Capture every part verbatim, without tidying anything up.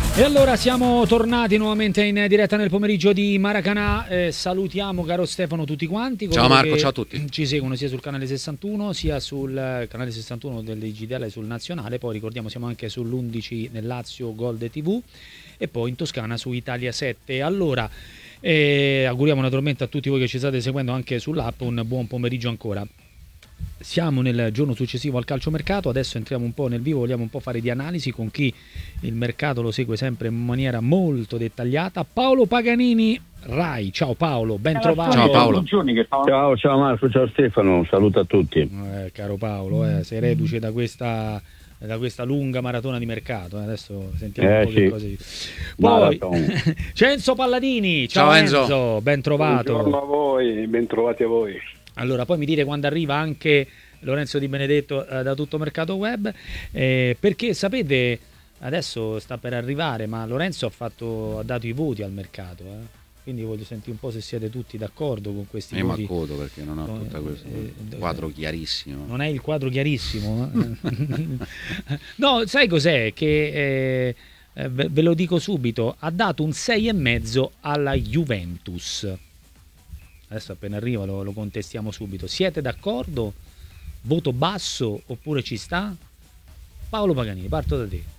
E allora siamo tornati nuovamente in diretta nel pomeriggio di Maracanã. Eh, salutiamo, caro Stefano, tutti quanti. Ciao Marco, ciao a tutti. Ci seguono sia sul canale sessantuno sia sul canale sessantuno del Digitale e sul Nazionale. Poi ricordiamo siamo anche sull'undici nel Lazio Gold T V e poi in Toscana su Italia sette. Allora eh, auguriamo naturalmente a tutti voi che ci state seguendo anche sull'app un buon pomeriggio ancora. Siamo nel giorno successivo al calciomercato, adesso entriamo un po' nel vivo, vogliamo un po' fare di analisi con chi il mercato lo segue sempre in maniera molto dettagliata. Paolo Paganini, Rai. Ciao Paolo, ben trovato. Ciao Paolo. Ciao, ciao Marco, ciao Stefano, un saluto a tutti. Eh, caro Paolo, eh, sei reduce da questa, da questa lunga maratona di mercato, eh. Adesso sentiamo eh, un po' sì. che cose. Poi c'è Enzo Palladini, ciao, ciao Enzo. Enzo, ben trovato. Buongiorno a voi, ben trovati a voi. Allora, poi mi dite quando arriva anche Lorenzo Di Benedetto eh, da Tutto Mercato Web, eh, perché sapete, adesso sta per arrivare, ma Lorenzo ha, fatto, ha dato i voti al mercato, eh? Quindi voglio sentire un po' se siete tutti d'accordo con questi Io voti. Io mi accodo perché non ho no, tutto questo eh, quadro chiarissimo. Non è il quadro chiarissimo? No, sai cos'è? Che eh, ve lo dico subito, ha dato un sei e mezzo alla Juventus. Adesso appena arriva lo, lo contestiamo subito. Siete d'accordo? Voto basso oppure ci sta? Paolo Paganini, parto da te.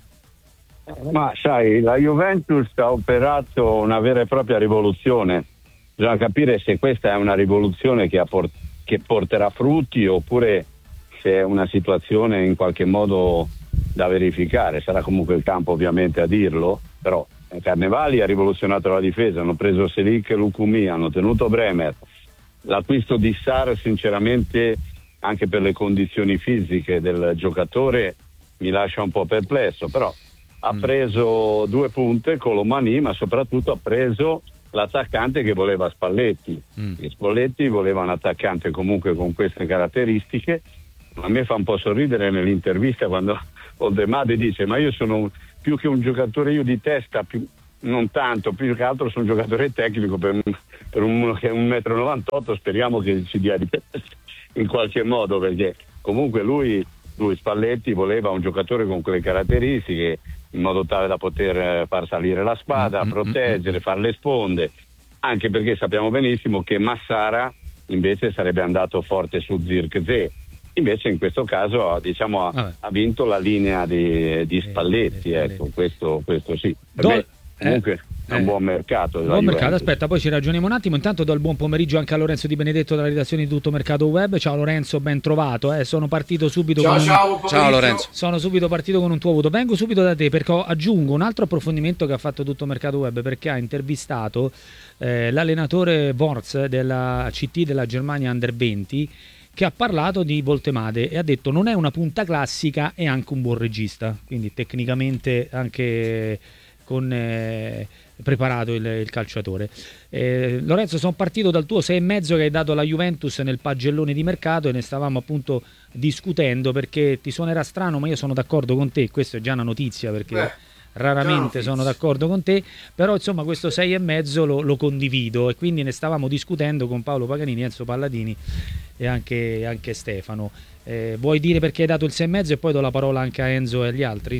Ma sai, la Juventus ha operato una vera e propria rivoluzione. Bisogna capire se questa è una rivoluzione che, port- che porterà frutti oppure se è una situazione in qualche modo da verificare. Sarà comunque il campo ovviamente a dirlo, però Carnevali ha rivoluzionato la difesa, hanno preso Selic e Lukumi, hanno tenuto Bremer. L'acquisto di Sarr sinceramente anche per le condizioni fisiche del giocatore mi lascia un po' perplesso, però ha preso due punte con Colomani, ma soprattutto ha preso l'attaccante che voleva Spalletti. Mm. E Spalletti voleva un attaccante comunque con queste caratteristiche. A me fa un po' sorridere nell'intervista quando Oldemade dice ma io sono un, più che un giocatore io di testa, più, non tanto, più che altro sono un giocatore tecnico per, per uno che è un metro e novantotto, speriamo che ci dia di testa in qualche modo, perché comunque lui, lui Spalletti voleva un giocatore con quelle caratteristiche in modo tale da poter far salire la spada, mm-hmm. proteggere, fare le sponde, anche perché sappiamo benissimo che Massara invece sarebbe andato forte su Zirkzee. Invece in questo caso diciamo ha, ha vinto la linea di, di Spalletti, eh, ecco, questo, questo sì. Per Do, me, comunque eh, è un buon mercato. Buon mercato, aspetta, poi ci ragioniamo un attimo. Intanto do il buon pomeriggio anche a Lorenzo Di Benedetto dalla redazione di Tutto Mercato Web. Ciao Lorenzo, ben trovato. Eh. Sono partito subito ciao, con ciao, un... ciao Lorenzo. Sono subito partito con un tuo voto. Vengo subito da te perché aggiungo un altro approfondimento che ha fatto Tutto Mercato Web, perché ha intervistato eh, l'allenatore Worz della C T della Germania Under venti, che ha parlato di Voltemade e ha detto non è una punta classica, è anche un buon regista, quindi tecnicamente anche con eh, preparato il, il calciatore. eh, Lorenzo, sono partito dal tuo sei e mezzo che hai dato alla Juventus nel pagellone di mercato e ne stavamo appunto discutendo, perché ti suonerà strano ma io sono d'accordo con te, questo è già una notizia perché Beh. raramente sono d'accordo con te, però insomma questo sei e mezzo lo, lo condivido e quindi ne stavamo discutendo con Paolo Paganini, Enzo Palladini e anche, anche Stefano. Eh, vuoi dire perché hai dato il sei e mezzo e poi do la parola anche a Enzo e agli altri?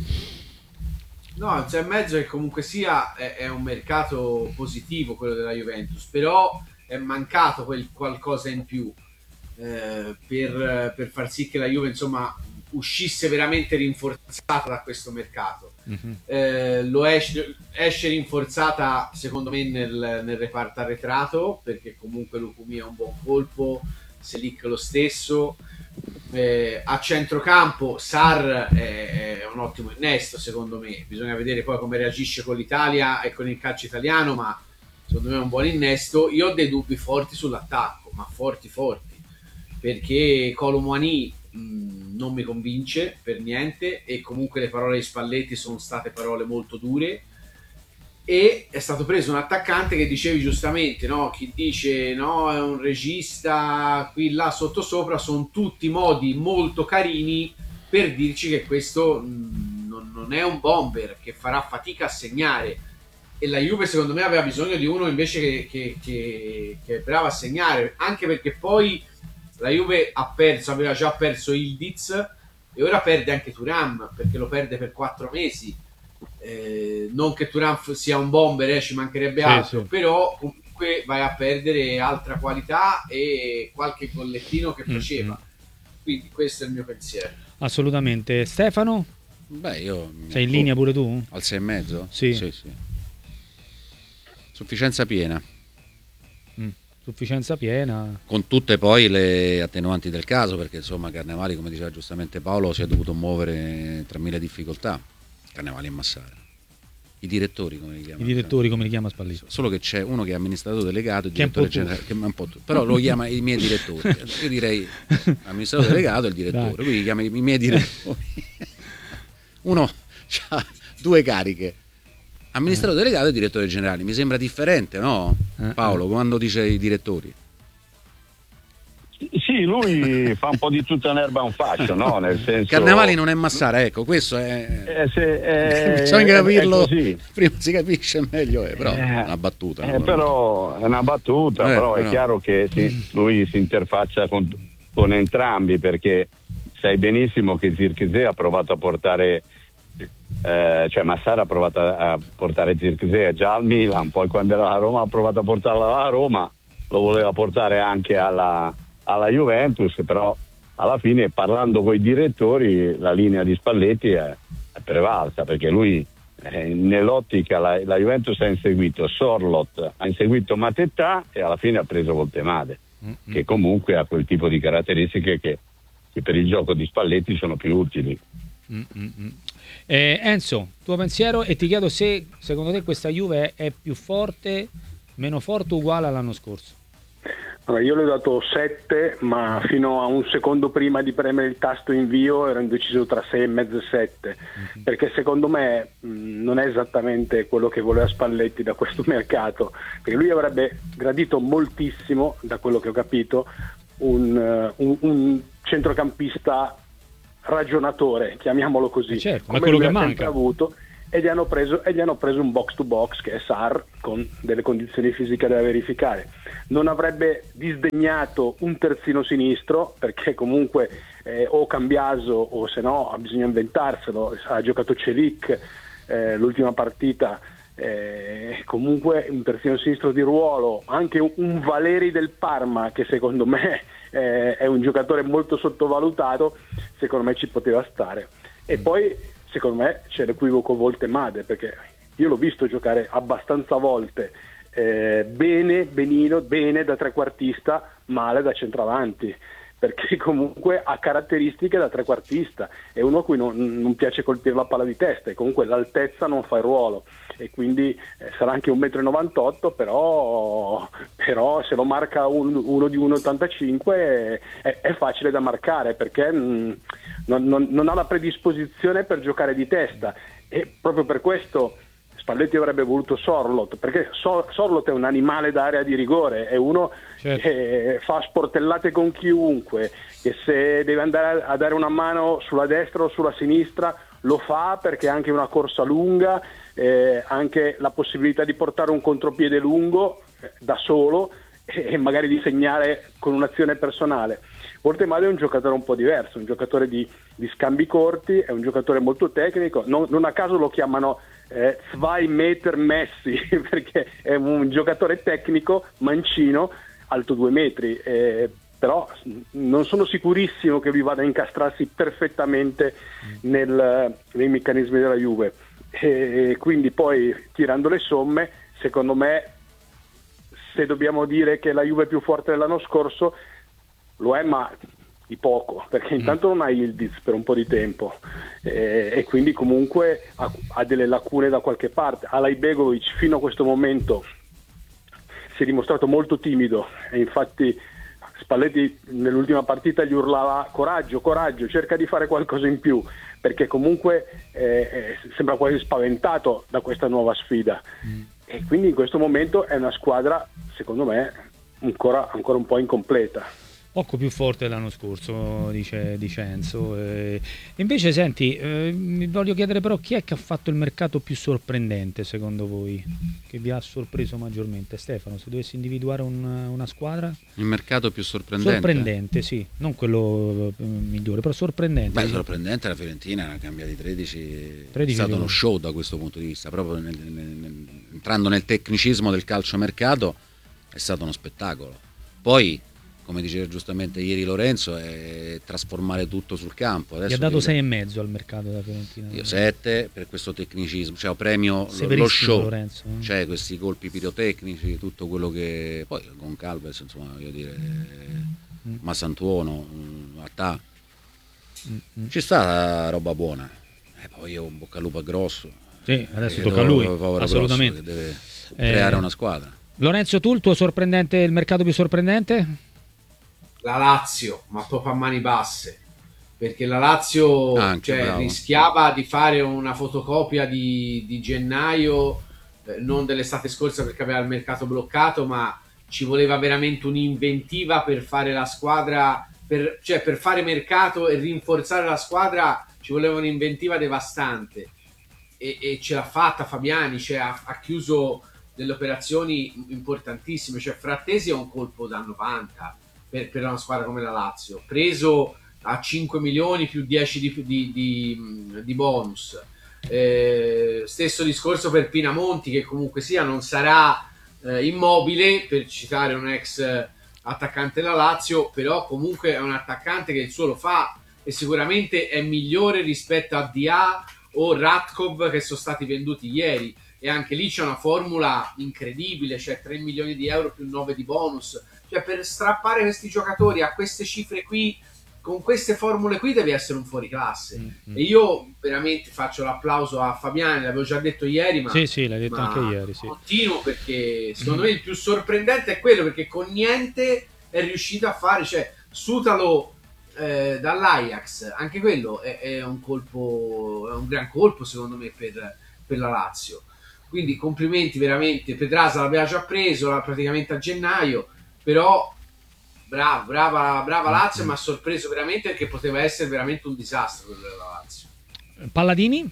No, il sei e mezzo che comunque sia è, è un mercato positivo quello della Juventus, però è mancato quel qualcosa in più eh, per, per far sì che la Juve insomma uscisse veramente rinforzata da questo mercato. Mm-hmm. eh, lo esce, esce rinforzata secondo me nel, nel reparto arretrato, perché comunque Lukumi è un buon colpo, Selic lo stesso. Eh, a centrocampo Sarr è, è un ottimo innesto secondo me, bisogna vedere poi come reagisce con l'Italia e con il calcio italiano, ma secondo me è un buon innesto. Io ho dei dubbi forti sull'attacco, ma forti forti, perché Colomani mh, non mi convince per niente e comunque le parole di Spalletti sono state parole molto dure. E è stato preso un attaccante che dicevi giustamente, no? Chi dice no è un regista qui là sotto sopra, sono tutti modi molto carini per dirci che questo mh, non, non è un bomber, che farà fatica a segnare, e la Juve secondo me aveva bisogno di uno invece che, che, che, che è bravo a segnare, anche perché poi la Juve ha perso, aveva già perso Ildiz e ora perde anche Thuram, perché lo perde per quattro mesi. eh, non che Thuram sia un bomber, eh, ci mancherebbe Sì, altro, sì. però comunque vai a perdere altra qualità e qualche gollettino che faceva. Quindi questo è il mio pensiero. Assolutamente. Stefano? Beh, io Sei in linea pure tu? al sei e mezzo? Sì. Sì, sì. Sufficienza piena. Mm. Sufficienza piena. Con tutte poi le attenuanti del caso, perché insomma Carnevali, come diceva giustamente Paolo, si è dovuto muovere tra mille difficoltà. Carnevali e Massara. I direttori, come li chiamano? I direttori, come li chiama Spalletti? Solo che c'è uno che è amministratore delegato, il Che è un direttore po' tu. generale, che è un po' tu. Però lo chiama i miei direttori. Io direi amministratore delegato e il direttore, Dai. quindi chiama i miei direttori. Uno ha due cariche, amministratore delegato e direttore generale. Mi sembra differente, no? Eh, Paolo, quando dice i direttori? Sì, lui fa un po' di tutta l'erba un fascio, no? Nel senso... Carnevali non è Massara, ecco, questo è... Eh, se- eh, Bisogna è- capirlo, è così. prima si capisce meglio, è, però Eh, è una battuta. Eh, no? però è una battuta, Eh, però è però. chiaro che sì, lui si interfaccia con, con entrambi, perché sai benissimo che Zirkzee ha provato a portare eh, cioè Massara ha provato a, a portare Zirkzee già al Milan, poi quando era a Roma ha provato a portarlo alla Roma, lo voleva portare anche alla, alla Juventus, però alla fine, parlando con i direttori, la linea di Spalletti è, è prevalsa, perché lui eh, nell'ottica la, la Juventus ha inseguito Sorlot, ha inseguito Matetta e alla fine ha preso Voltemade, mm-hmm. che comunque ha quel tipo di caratteristiche che, che per il gioco di Spalletti sono più utili. Mm-hmm. Eh, Enzo, tuo pensiero, e ti chiedo se secondo te questa Juve è più forte, meno forte, uguale all'anno scorso. Allora, io le ho dato sette, ma fino a un secondo prima di premere il tasto invio ero indeciso tra sei e mezzo e sette, mm-hmm. perché secondo me mh, non è esattamente quello che voleva Spalletti da questo mercato, perché lui avrebbe gradito moltissimo, da quello che ho capito, un, uh, un, un centrocampista ragionatore, chiamiamolo così, eh certo, come ma quello lui che ha manca. sempre avuto. E gli hanno preso e gli hanno preso un box to box che è Sarr, con delle condizioni fisiche da verificare. Non avrebbe disdegnato un terzino sinistro, perché comunque eh, o Cambiaso o se no ha bisogno inventarselo. Ha giocato Celic eh, l'ultima partita, eh, comunque un terzino sinistro di ruolo, anche un, un Valeri del Parma, che secondo me eh, è un giocatore molto sottovalutato, secondo me ci poteva stare. E poi secondo me c'è l'equivoco Voltemade, perché io l'ho visto giocare abbastanza volte eh, bene, benino, bene da trequartista, male da centravanti, perché comunque ha caratteristiche da trequartista, è uno a cui non, non piace colpire la palla di testa, e comunque l'altezza non fa il ruolo, e quindi eh, sarà anche un metro e novantotto, però, però se lo marca un, uno di uno e ottantacinque è, è facile da marcare, perché mh, non, non, non ha la predisposizione per giocare di testa, e proprio per questo Spalletti avrebbe voluto Sorlot, perché so- Sorlot è un animale d'area di rigore, è uno certo. che fa sportellate con chiunque, che se deve andare a dare una mano sulla destra o sulla sinistra lo fa, perché ha anche una corsa lunga, eh, anche la possibilità di portare un contropiede lungo eh, da solo e, e magari di segnare con un'azione personale. Voltemade è un giocatore un po' diverso, un giocatore di, di scambi corti, è un giocatore molto tecnico, non, non a caso lo chiamano eh, zwei Meter Messi, perché è un giocatore tecnico, mancino, alto due metri, eh, però non sono sicurissimo che lui vada a incastrarsi perfettamente nel, nei meccanismi della Juve, e quindi poi tirando le somme, secondo me, se dobbiamo dire che la Juve è più forte dell'anno scorso, lo è, ma di poco, perché intanto non ha Yildiz per un po' di tempo, eh, e quindi comunque ha, ha delle lacune da qualche parte. Alay Begovic fino a questo momento si è dimostrato molto timido, e infatti Spalletti nell'ultima partita gli urlava coraggio, coraggio, cerca di fare qualcosa in più, perché comunque eh, eh, sembra quasi spaventato da questa nuova sfida, mm. e quindi in questo momento è una squadra, secondo me, ancora, ancora un po' incompleta. Poco più forte dell'anno scorso, dice, dice Enzo. Eh, invece, senti, eh, mi voglio chiedere però chi è che ha fatto il mercato più sorprendente secondo voi? Che vi ha sorpreso maggiormente? Stefano, se dovessi individuare un, una squadra? Il mercato più sorprendente? Sorprendente, sì, non quello eh, migliore, però sorprendente. Beh, sorprendente la Fiorentina, una cambia di tredici, tredici è stato di uno show da questo punto di vista, proprio nel, nel, nel, entrando nel tecnicismo del calciomercato è stato uno spettacolo. Poi, come diceva giustamente ieri Lorenzo, è trasformare tutto sul campo. Adesso gli ha dato dico, sei e mezzo al mercato della Fiorentina. Io sette per questo tecnicismo, cioè premio Severissimo, lo show, Lorenzo, eh? Cioè questi colpi pirotecnici, tutto quello che poi con Calves, insomma, voglio dire, mm. Massantuono, Attà, mm. ci sta la roba buona. E poi io un bocca al lupo grosso. Sì, adesso tocca a lui, assolutamente. Grosso, che deve eh, creare una squadra. Lorenzo, tu il tuo sorprendente, il mercato più sorprendente? La Lazio, ma proprio a mani basse, perché la Lazio Anche, cioè, rischiava di fare una fotocopia di, di gennaio, eh, non dell'estate scorsa perché aveva il mercato bloccato, ma ci voleva veramente un'inventiva per fare la squadra, per, cioè per fare mercato e rinforzare la squadra ci voleva un'inventiva devastante e, e ce l'ha fatta Fabiani, cioè, ha, ha chiuso delle operazioni importantissime, cioè Frattesi è un colpo da novanta per, per una squadra come la Lazio, preso a cinque milioni più dieci di, di, di, di bonus, eh, stesso discorso per Pinamonti che comunque sia non sarà eh, Immobile, per citare un ex attaccante della Lazio, però comunque è un attaccante che il suo lo fa e sicuramente è migliore rispetto a Dia o Ratkov che sono stati venduti ieri. E anche lì c'è una formula incredibile, cioè tre milioni di euro più nove di bonus, cioè per strappare questi giocatori a queste cifre qui, con queste formule qui devi essere un fuoriclasse. Mm-hmm. E io veramente faccio l'applauso a Fabiani, l'avevo già detto ieri, ma sì, sì, l'hai detto anche ieri, sì. Continuo perché secondo mm-hmm. me il più sorprendente è quello, perché con niente è riuscito a fare, cioè Sutalo eh, dall'Ajax, anche quello è, è un colpo, è un gran colpo secondo me per, per la Lazio. Quindi complimenti veramente, Pedrasa l'aveva già preso praticamente a gennaio, però bravo, brava, brava Lazio, mi ha sorpreso veramente perché poteva essere veramente un disastro quello della Lazio. Palladini?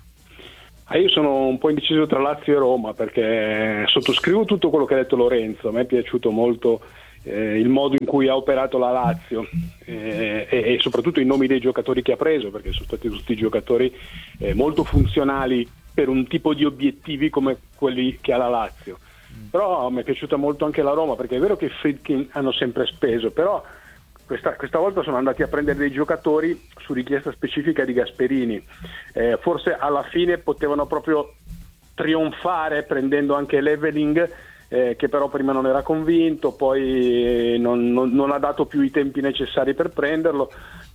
Ah, io sono un po' indeciso tra Lazio e Roma perché sottoscrivo tutto quello che ha detto Lorenzo, a me è piaciuto molto eh, il modo in cui ha operato la Lazio eh, e, e soprattutto i nomi dei giocatori che ha preso, perché sono stati tutti giocatori eh, molto funzionali per un tipo di obiettivi come quelli che ha la Lazio. Però mi è piaciuta molto anche la Roma, perché è vero che i Friedkin hanno sempre speso, però questa, questa volta sono andati a prendere dei giocatori su richiesta specifica di Gasperini. Eh, forse alla fine potevano proprio trionfare prendendo anche Leveling, eh, che però prima non era convinto, poi non, non, non ha dato più i tempi necessari per prenderlo,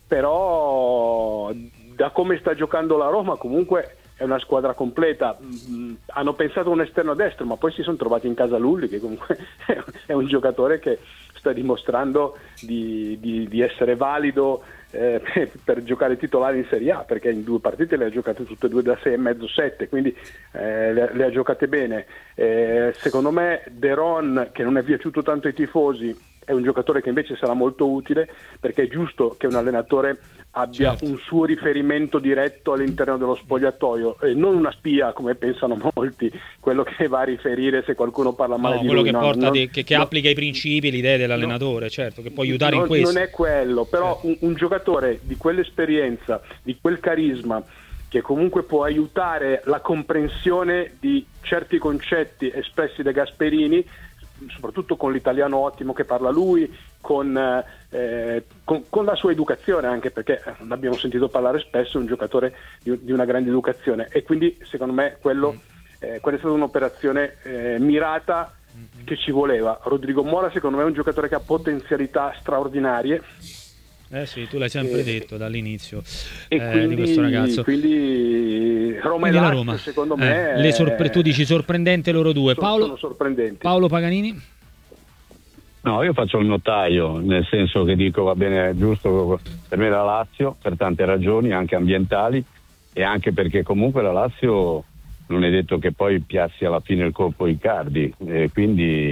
però da come sta giocando la Roma comunque è una squadra completa. Mm, hanno pensato a un esterno destro, ma poi si sono trovati in casa Lulli, che comunque è un giocatore che sta dimostrando di, di, di essere valido eh, per giocare titolare in Serie A, perché in due partite le ha giocate tutte e due da sei e mezzo sette, quindi eh, le, le ha giocate bene. Eh, secondo me De Ron, che non è piaciuto tanto ai tifosi, è un giocatore che invece sarà molto utile, perché è giusto che un allenatore abbia certo. un suo riferimento diretto all'interno dello spogliatoio e non una spia come pensano molti, quello che va a riferire se qualcuno parla male no, di quello lui. Che, no, porta non, di, che, che no, applica i principi, le idee dell'allenatore, no, certo, che può aiutare non, in questo. Non è quello, però certo. un, un giocatore di quell'esperienza, di quel carisma, che comunque può aiutare la comprensione di certi concetti espressi da Gasperini, soprattutto con l'italiano ottimo che parla lui, con, eh, con, con la sua educazione, anche perché l'abbiamo sentito parlare spesso, è un giocatore di, di una grande educazione, e quindi secondo me quello, eh, quella è stata un'operazione eh, mirata che ci voleva. Rodrigo Mora secondo me è un giocatore che ha potenzialità straordinarie. Eh sì, tu l'hai sempre e, detto dall'inizio e eh, quindi, di questo ragazzo. Quindi Roma quindi e la Lazio Roma. secondo eh, me le sorpre- tu dici sorprendente loro due. Sono, Paolo, sono sorprendenti. Paolo Paganini? No, io faccio il notaio, nel senso che dico va bene, è giusto per me la Lazio per tante ragioni anche ambientali, e anche perché comunque la Lazio non è detto che poi piazzi alla fine il colpo Icardi, e quindi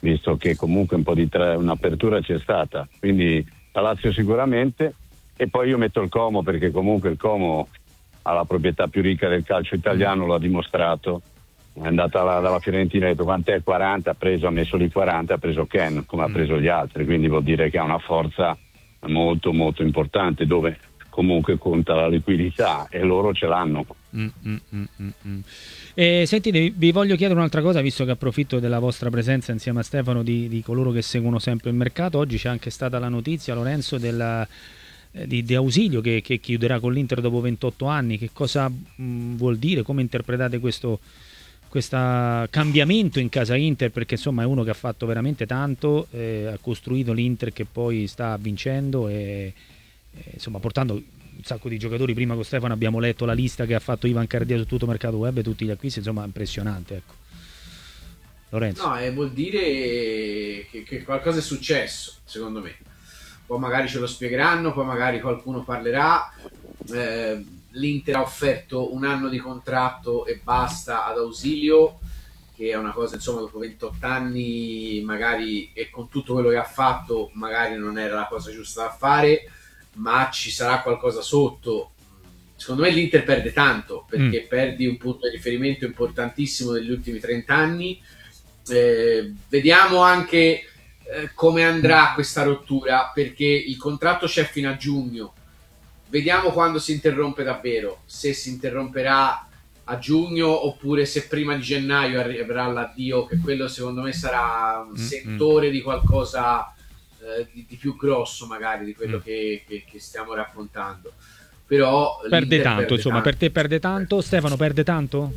visto che comunque un po' di tra- un'apertura c'è stata, quindi la Lazio sicuramente, e poi io metto il Como perché comunque il Como ha la proprietà più ricca del calcio italiano, l'ha dimostrato, è andata alla, dalla Fiorentina, ha detto quant'è, quaranta, ha preso, ha messo lì quaranta, ha preso Ken come ha preso gli altri, quindi vuol dire che ha una forza molto molto importante dove comunque conta la liquidità e loro ce l'hanno. Mm, mm, mm, mm. E sentite, vi, vi voglio chiedere un'altra cosa, visto che approfitto della vostra presenza insieme a Stefano di, di coloro che seguono sempre il mercato. Oggi c'è anche stata la notizia, Lorenzo, della, eh, di, di Ausilio che, che chiuderà con l'Inter dopo ventotto anni. Che cosa mh, vuol dire? Come interpretate questo questo cambiamento in casa Inter? Perché insomma è uno che ha fatto veramente tanto, eh, ha costruito l'Inter che poi sta vincendo e, e insomma portando un sacco di giocatori. Prima con Stefano abbiamo letto la lista che ha fatto Ivan Cardia su tutto Mercato Web, tutti gli acquisti, insomma impressionante, ecco. Lorenzo. No, eh, vuol dire che, che qualcosa è successo, secondo me. Poi magari ce lo spiegheranno, poi magari qualcuno parlerà. Eh, L'Inter ha offerto un anno di contratto e basta ad Ausilio, che è una cosa, insomma, dopo ventotto anni magari, e con tutto quello che ha fatto magari non era la cosa giusta da fare, ma ci sarà qualcosa sotto. Secondo me l'Inter perde tanto, perché mm. perdi un punto di riferimento importantissimo degli ultimi trenta anni. Eh, vediamo anche eh, come andrà questa rottura, perché il contratto c'è fino a giugno. Vediamo quando si interrompe davvero, se si interromperà a giugno oppure se prima di gennaio arriverà l'addio, che quello secondo me sarà un sentore di qualcosa eh, di, di più grosso magari di quello mm. che, che, che stiamo raccontando. Però perde tanto, perde insomma, tanto. Per te perde tanto. Stefano, perde tanto?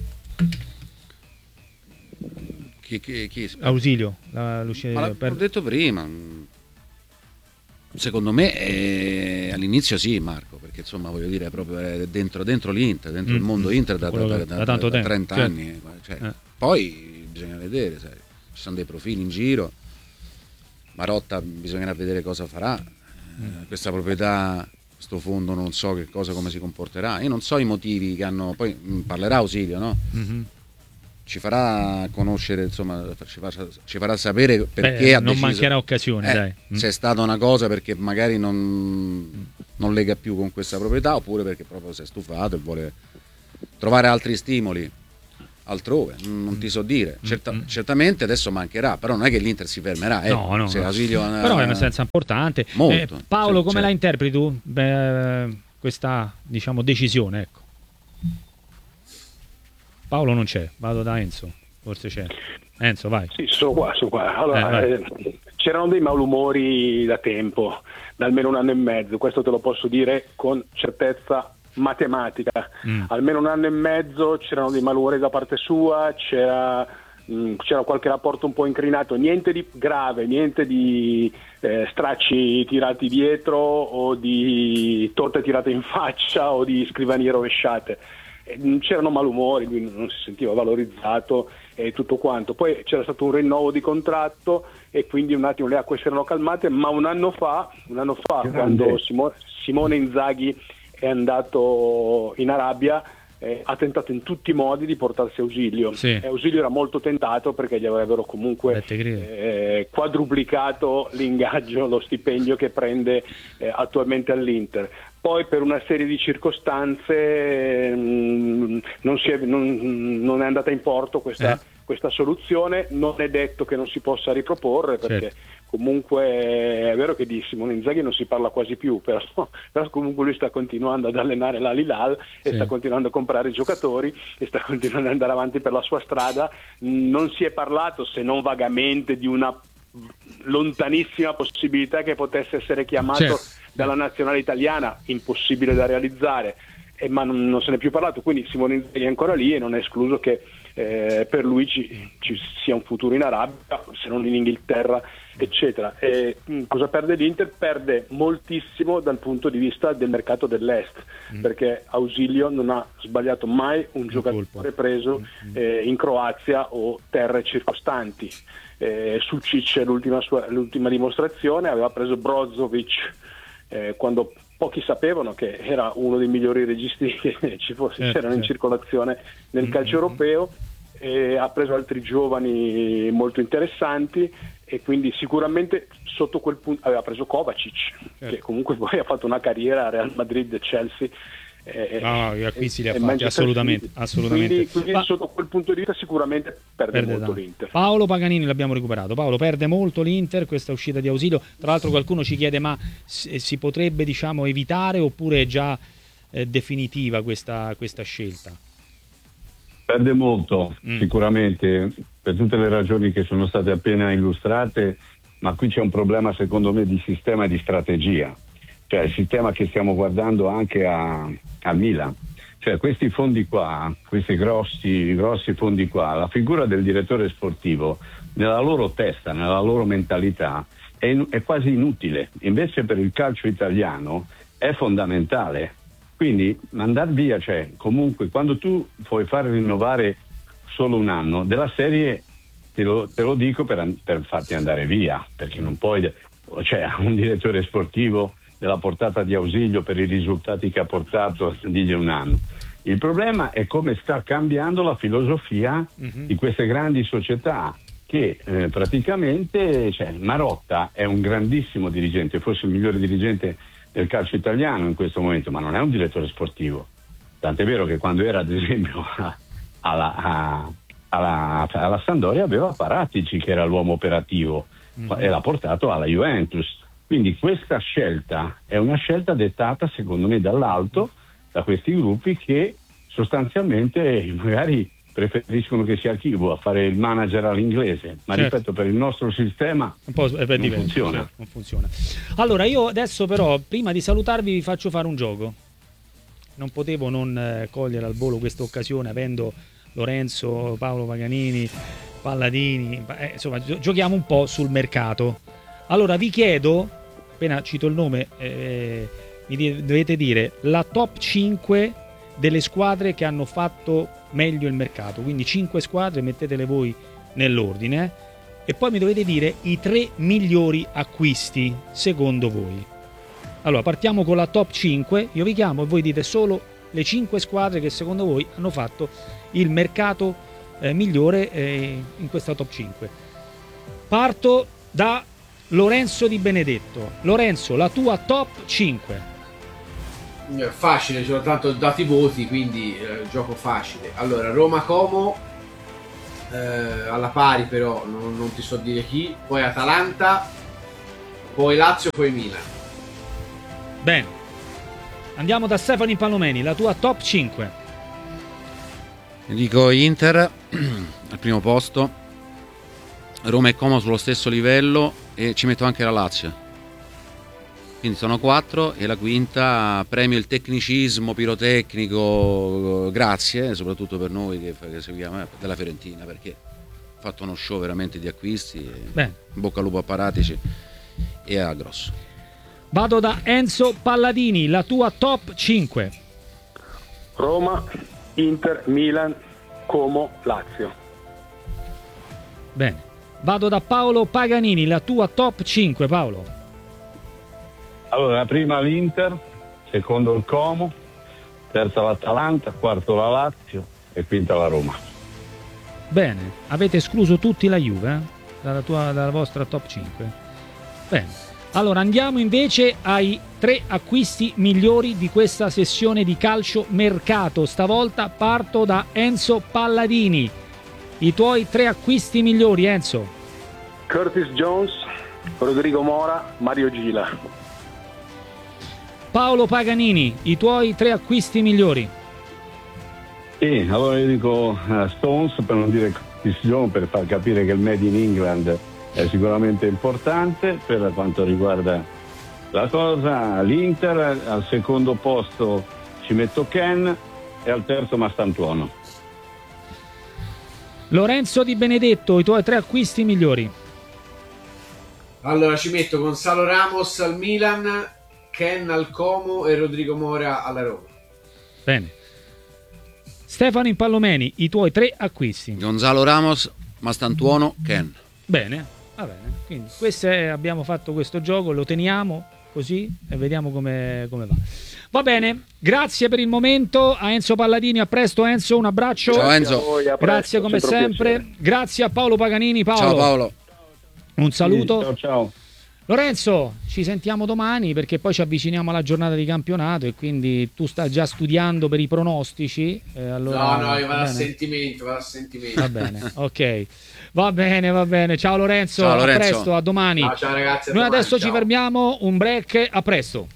Chi, chi, chi? Ausilio, la, Ma per... l'ho detto prima. Secondo me eh, all'inizio sì, Marco, perché insomma voglio dire proprio è dentro, dentro l'Inter, dentro mm. il mondo Inter da, da, da, da, da, da trenta certo. anni. Cioè, eh. Poi bisogna vedere, sai, ci sono dei profili in giro. Marotta bisognerà vedere cosa farà. Mm. Eh, questa proprietà, questo fondo non so che cosa, come si comporterà. Io non so i motivi che hanno. Poi mh, parlerà Ausilio, no? Mm-hmm. Ci farà conoscere, insomma, ci farà, ci farà sapere perché Beh, ha non deciso, mancherà occasione, eh, dai. Mm. Se è stata una cosa perché magari non, non lega più con questa proprietà, oppure perché proprio si è stufato e vuole trovare altri stimoli altrove, non ti so dire. Certa, mm. Certamente adesso mancherà, però non è che l'Inter si fermerà, eh. no, no, se no. Ausilio, però è una senza importante. Molto, eh, Paolo, sì, come certo. la interpreti tu Beh, questa, diciamo, decisione, ecco? Paolo non c'è, vado da Enzo, forse c'è. Enzo, vai. Sì, sono qua, sono qua. Allora, eh, eh, c'erano dei malumori da tempo, da almeno un anno e mezzo, questo te lo posso dire con certezza matematica. Mm. Almeno un anno e mezzo c'erano dei malumori da parte sua, c'era, mh, c'era qualche rapporto un po' incrinato, niente di grave, niente di eh, stracci tirati dietro o di torte tirate in faccia o di scrivanie rovesciate. C'erano malumori, quindi non si sentiva valorizzato e tutto quanto. Poi c'era stato un rinnovo di contratto e quindi un attimo le acque si erano calmate, ma un anno fa, un anno fa quando Simone, Simone Inzaghi è andato in Arabia, eh, ha tentato in tutti i modi di portarsi Ausilio. Sì. E Ausilio era molto tentato perché gli avrebbero comunque eh, quadruplicato l'ingaggio, lo stipendio che prende eh, attualmente all'Inter. Poi per una serie di circostanze mh, non, si è, non, non è andata in porto questa, eh. questa soluzione. Non è detto che non si possa riproporre, perché certo. comunque è vero che di Simone Inzaghi non si parla quasi più, però, però comunque lui sta continuando ad allenare l'Al-Hilal e sì. sta continuando a comprare giocatori e sta continuando ad andare avanti per la sua strada. Non si è parlato, se non vagamente, di una lontanissima possibilità che potesse essere chiamato certo. dalla nazionale italiana, impossibile da realizzare, eh, ma non, non se ne è più parlato, quindi Simone Inzaghi è ancora lì e non è escluso che eh, per lui ci, ci sia un futuro in Arabia, se non in Inghilterra, eccetera. E, mh, cosa perde l'Inter? Perde moltissimo dal punto di vista del mercato dell'Est, mm. perché Ausilio non ha sbagliato mai un, un giocatore colpo. preso mm. eh, in Croazia o terre circostanti. Eh, Sucic l'ultima, sua, l'ultima dimostrazione, aveva preso Brozovic eh, quando pochi sapevano che era uno dei migliori registi che ci fosse, certo, c'erano certo. in circolazione nel calcio mm-hmm. europeo, e ha preso altri giovani molto interessanti, e quindi sicuramente sotto quel punto aveva preso Kovacic, certo, che comunque poi ha fatto una carriera a Real Madrid e Chelsea. Eh, no, no, gli acquisti li ha fatti assolutamente, assolutamente. Quindi, quindi Ma... sotto quel punto di vista sicuramente perde, perde molto tanto. l'Inter. Paolo Paganini l'abbiamo recuperato. Paolo, perde molto l'Inter questa uscita di Ausilio. Tra l'altro qualcuno ci chiede: ma si potrebbe, diciamo, evitare oppure è già eh, definitiva questa, questa scelta? Perde molto, mm. sicuramente, per tutte le ragioni che sono state appena illustrate, ma qui c'è un problema secondo me di sistema e di strategia. Cioè il sistema che stiamo guardando anche a, a Milan, cioè questi fondi qua, questi grossi, grossi fondi qua, la figura del direttore sportivo nella loro testa, nella loro mentalità è, è quasi inutile, invece per il calcio italiano è fondamentale. Quindi mandar via, cioè comunque quando tu puoi fare rinnovare solo un anno della serie, te lo, te lo dico per, per farti andare via, perché non puoi, cioè un direttore sportivo della portata di Ausilio per i risultati che ha portato di un anno. Il problema è come sta cambiando la filosofia mm-hmm. di queste grandi società che eh, praticamente, cioè, Marotta è un grandissimo dirigente, forse il migliore dirigente del calcio italiano in questo momento, ma non è un direttore sportivo. Tant'è vero che quando era ad esempio alla, a, alla, alla Sampdoria aveva Paratici che era l'uomo operativo mm-hmm. e l'ha portato alla Juventus. Quindi questa scelta è una scelta dettata secondo me dall'alto, da questi gruppi che sostanzialmente magari preferiscono che sia Archivo a fare il manager all'inglese, ma certo. ripeto, per il nostro sistema un po' è non, diverso, funziona. Certo, non funziona. Allora io adesso però, prima di salutarvi, vi faccio fare un gioco. Non potevo non eh, cogliere al volo questa occasione, avendo Lorenzo, Paolo Paganini, Palladini, eh, insomma gi- giochiamo un po' sul mercato. Allora vi chiedo, appena cito il nome, eh, mi di- dovete dire la top cinque delle squadre che hanno fatto meglio il mercato, quindi cinque squadre, mettetele voi nell'ordine, e poi mi dovete dire i tre migliori acquisti secondo voi. Allora partiamo con la top cinque, io vi chiamo e voi dite solo le cinque squadre che secondo voi hanno fatto il mercato eh, migliore eh, in questa top cinque. Parto da Lorenzo Di Benedetto. Lorenzo, la tua top cinque. Facile, ci sono tanto dati voti, quindi eh, gioco facile. Allora, Roma Como, eh, alla pari però non, non ti so dire chi, poi Atalanta, poi Lazio, poi Milan. Bene, andiamo da Stefano Palomeni, la tua top cinque. Dico Inter al primo posto, Roma e Como sullo stesso livello e ci metto anche la Lazio. Quindi sono quattro e la quinta premio il tecnicismo pirotecnico, grazie, soprattutto per noi che, che seguiamo eh, della Fiorentina, perché ha fatto uno show veramente di acquisti. In bocca al lupo a Paratici e a Grosso. Vado da Enzo Palladini, la tua top cinque. Roma, Inter, Milan, Como, Lazio. Bene. Vado da Paolo Paganini, la tua top cinque, Paolo. Allora, la prima l'Inter, secondo il Como, terza l'Atalanta, quarto la Lazio e quinta la Roma. Bene, avete escluso tutti la Juve eh? dalla, tua, dalla vostra top cinque. Bene, allora andiamo invece ai tre acquisti migliori di questa sessione di calcio mercato. Stavolta parto da Enzo Palladini. I tuoi tre acquisti migliori, Enzo. Curtis Jones, Rodrigo Mora, Mario Gila. Paolo Paganini, i tuoi tre acquisti migliori. Sì, allora io dico uh, Stones, per non dire Curtis Jones, per far capire che il Made in England è sicuramente importante per quanto riguarda la cosa. L'Inter, al secondo posto ci metto Ken e al terzo Mastantuono. Lorenzo Di Benedetto, i tuoi tre acquisti migliori. Allora ci metto Gonzalo Ramos al Milan, Ken al Como e Rodrigo Mora alla Roma. Bene. Stefano Impallomeni, i tuoi tre acquisti. Gonzalo Ramos, Mastantuono, Ken. Bene, va bene. Quindi questo è, abbiamo fatto questo gioco, lo teniamo così e vediamo come, come va. Va bene, grazie per il momento a Enzo Palladini, a presto Enzo, un abbraccio. Ciao Enzo. A voi, a presto, Grazie come sempre un sempre. Grazie a Paolo Paganini. Paolo. Ciao Paolo. Un saluto. Ciao, ciao. Lorenzo, ci sentiamo domani perché poi ci avviciniamo alla giornata di campionato e quindi tu stai già studiando per i pronostici. Eh, allora, no, no, io vado a bene? sentimento, vado a sentimento. Va bene, ok. Va bene, va bene. Ciao Lorenzo, Ciao, a Lorenzo. presto, a domani. Ciao, ciao ragazzi. a Noi domani, adesso ciao. ci fermiamo, un break, a presto.